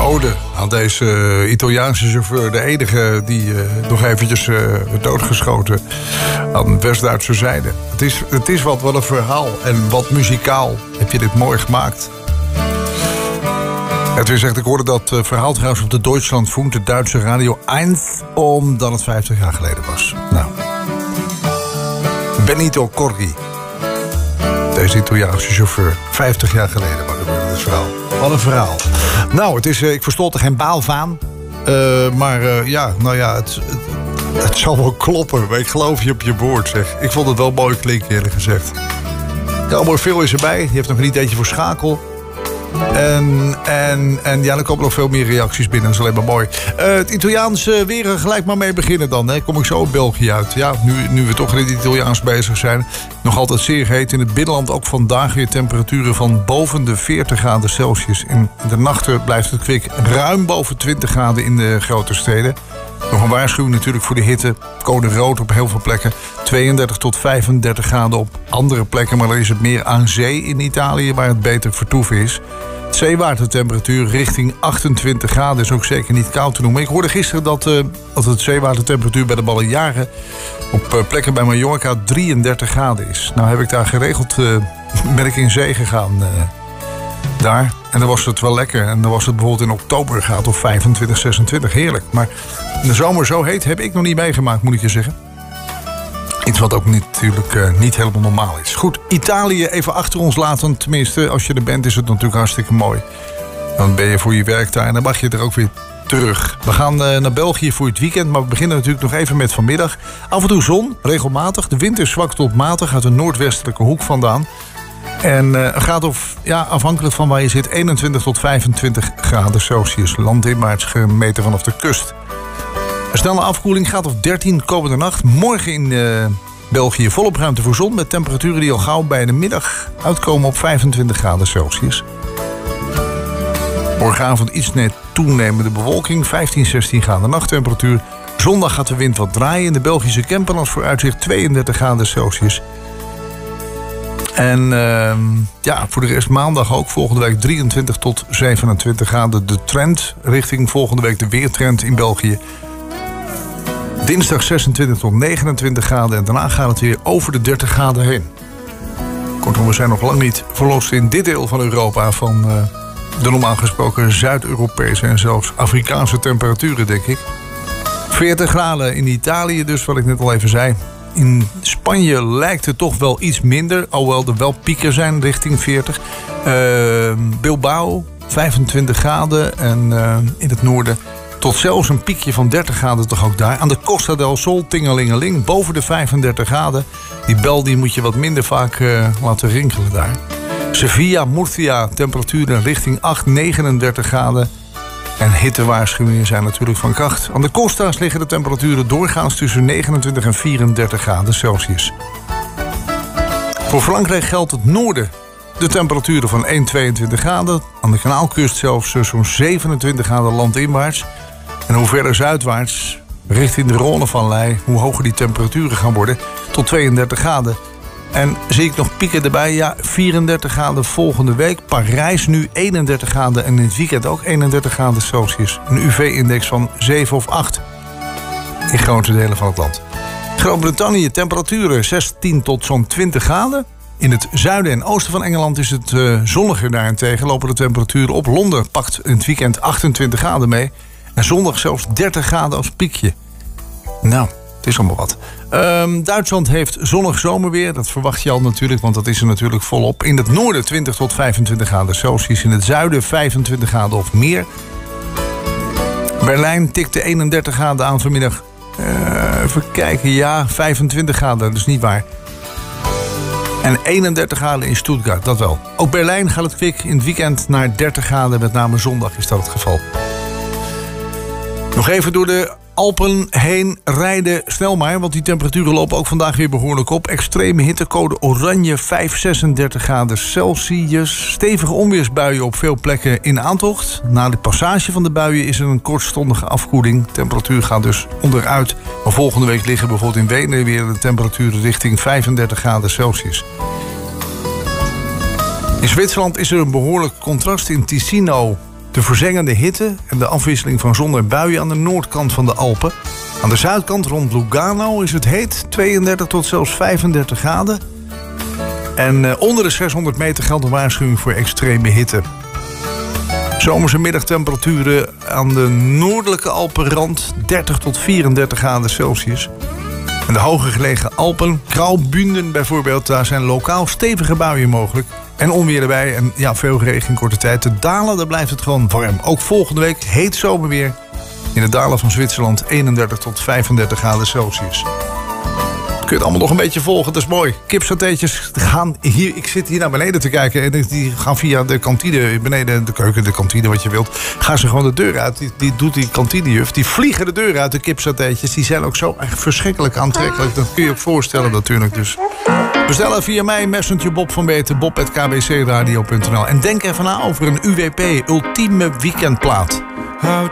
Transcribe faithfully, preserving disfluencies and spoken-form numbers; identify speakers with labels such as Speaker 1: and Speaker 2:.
Speaker 1: ode aan deze uh, Italiaanse chauffeur. De enige die uh, nog eventjes uh, doodgeschoten aan West-Duitse zijde. Het is, het is wat, wat een verhaal. En wat muzikaal heb je dit mooi gemaakt. Edwin zegt, ik hoorde dat uh, verhaal trouwens op de Deutschlandfunk, de Duitse Radio één, omdat het vijftig jaar geleden was. Nou, Benito Corgi. Deze Italiaanse chauffeur. vijftig jaar geleden was het dit verhaal. Wat een verhaal. Nou, het is, ik verstond er geen baal van. Uh, maar uh, ja, nou ja, het, het, het zal wel kloppen. Maar ik geloof je op je woord, zeg. Ik vond het wel mooi klinken, eerlijk gezegd. Cowboy Phil is erbij. Die heeft nog een ideetje voor Schakel. En, en, en ja, er komen nog veel meer reacties binnen. Dat is alleen maar mooi. Uh, het Italiaans uh, weer er gelijk maar mee beginnen dan. Hè. Kom ik zo in België uit. Ja, nu, nu we toch in het Italiaans bezig zijn. Nog altijd zeer heet. In het binnenland ook vandaag weer temperaturen van boven de veertig graden Celsius. In de nachten blijft het kwik ruim boven twintig graden in de grote steden. Nog een waarschuwing natuurlijk voor de hitte. Code rood op heel veel plekken. tweeëndertig tot vijfendertig graden op andere plekken. Maar dan is het meer aan zee in Italië waar het beter vertoeven is. Zeewatertemperatuur richting achtentwintig graden is ook zeker niet koud te noemen. Ik hoorde gisteren dat, uh, dat het zeewatertemperatuur bij de Balearen op uh, plekken bij Mallorca drieëndertig graden is. Nou heb ik daar geregeld, uh, ben ik in zee gegaan uh, daar. En dan was het wel lekker. En dan was het bijvoorbeeld in oktober gaat of vijfentwintig, zesentwintig. Heerlijk. Maar in de zomer zo heet heb ik nog niet meegemaakt, moet ik je zeggen. Iets wat ook niet, natuurlijk uh, niet helemaal normaal is. Goed, Italië even achter ons laten. Tenminste, als je er bent is het natuurlijk hartstikke mooi. Dan ben je voor je werk daar en dan mag je er ook weer terug. We gaan uh, naar België voor het weekend. Maar we beginnen natuurlijk nog even met vanmiddag. Af en toe zon, regelmatig. De wind is zwak tot matig uit de noordwestelijke hoek vandaan. En uh, gaat of, ja, afhankelijk van waar je zit, eenentwintig tot vijfentwintig graden Celsius. Landinwaarts gemeten vanaf de kust. Een snelle afkoeling gaat op dertien komende nacht. Morgen in uh, België volop ruimte voor zon. Met temperaturen die al gauw bij de middag uitkomen op vijfentwintig graden Celsius. Morgenavond iets net toenemende bewolking. vijftien, zestien graden nachttemperatuur. Zondag gaat de wind wat draaien. In de Belgische Kempenland vooruitzicht tweeëndertig graden Celsius. En uh, ja, voor de rest maandag ook. Volgende week drieëntwintig tot zevenentwintig graden. De trend richting volgende week de weertrend in België. Dinsdag zesentwintig tot negenentwintig graden. En daarna gaat het weer over de dertig graden heen. Kortom, we zijn nog lang niet verlost in dit deel van Europa van uh, de normaal gesproken Zuid-Europese en zelfs Afrikaanse temperaturen, denk ik. veertig graden in Italië dus, wat ik net al even zei. In Spanje lijkt het toch wel iets minder, alhoewel er wel pieken zijn richting veertig. Uh, Bilbao, vijfentwintig graden en uh, in het noorden tot zelfs een piekje van dertig graden toch ook daar. Aan de Costa del Sol, tingelingeling, boven de vijfendertig graden. Die bel die moet je wat minder vaak uh, laten rinkelen daar. Sevilla, Murcia, temperaturen richting acht, negenendertig graden. En hittewaarschuwingen zijn natuurlijk van kracht. Aan de Costa's liggen de temperaturen doorgaans tussen negenentwintig en vierendertig graden Celsius. Voor Frankrijk geldt het noorden. De temperaturen van één, tweeëntwintig graden. Aan de Kanaalkust zelfs zo'n zevenentwintig graden landinwaarts. En hoe verder zuidwaarts, richting de Rhônevallei, hoe hoger die temperaturen gaan worden, tot tweeëndertig graden. En zie ik nog pieken erbij, ja, vierendertig graden volgende week. Parijs nu eenendertig graden en in het weekend ook eenendertig graden Celsius. Een U V-index van zeven of acht in grote delen van het land. Groot-Brittannië, temperaturen zestien tot zo'n twintig graden. In het zuiden en oosten van Engeland is het uh, zonniger daarentegen. Lopen de temperaturen op. Londen pakt in het weekend achtentwintig graden mee. En zondag zelfs dertig graden als piekje. Nou, het is allemaal wat. Um, Duitsland heeft zonnig zomerweer. Dat verwacht je al natuurlijk, want dat is er natuurlijk volop. In het noorden twintig tot vijfentwintig graden Celsius. In het zuiden vijfentwintig graden of meer. Berlijn tikte eenendertig graden aan vanmiddag. Uh, even kijken, ja, vijfentwintig graden, dat is niet waar. En eenendertig graden in Stuttgart, dat wel. Ook Berlijn gaat het kwik in het weekend naar dertig graden. Met name zondag is dat het geval. Nog even door de Alpen heen rijden. Snel maar, want die temperaturen lopen ook vandaag weer behoorlijk op. Extreme hittecode oranje, vijf, zesendertig graden Celsius. Stevige onweersbuien op veel plekken in aantocht. Na de passage van de buien is er een kortstondige afkoeling. De temperatuur gaat dus onderuit. Maar volgende week liggen bijvoorbeeld in Wenen weer de temperaturen richting vijfendertig graden Celsius. In Zwitserland is er een behoorlijk contrast. In Ticino De verzengende hitte en de afwisseling van zon en buien aan de noordkant van de Alpen. Aan de zuidkant rond Lugano is het heet, tweeëndertig tot zelfs vijfendertig graden. En uh, onder de zeshonderd meter geldt een waarschuwing voor extreme hitte. Zomerse middagtemperaturen aan de noordelijke Alpenrand dertig tot vierendertig graden Celsius. En de hoger gelegen Alpen, Graubünden bijvoorbeeld, daar zijn lokaal stevige buien mogelijk. En onweer erbij en ja, veel regen in korte tijd. De dalen, daar blijft het gewoon warm. Ook volgende week heet zomerweer. In de dalen van Zwitserland eenendertig tot vijfendertig graden Celsius. Kun je het allemaal nog een beetje volgen, dat is mooi. Kipsatéetjes gaan hier, ik zit hier naar beneden te kijken en die gaan via de kantine, beneden de keuken, de kantine wat je wilt, gaan ze gewoon de deur uit. Die, die doet die kantinejuf, die vliegen de deur uit, de kipsatéetjes. Die zijn ook zo echt verschrikkelijk aantrekkelijk. Dat kun je je ook voorstellen natuurlijk. Dus bestellen via mij, Messenger Bob van Beeten, bob at k b c radio punt n l. En denk even na over een U W P, ultieme weekendplaat.
Speaker 2: How